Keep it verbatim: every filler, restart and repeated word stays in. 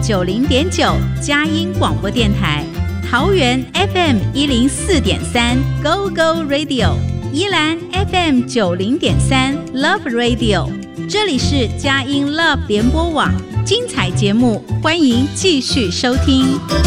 九零点九佳音广播电台，桃园 F M 一零四点三 Go Go Radio， 宜兰 F M 九零点三 Love Radio， 这里是佳音 Love 联播网，精彩节目欢迎继续收听。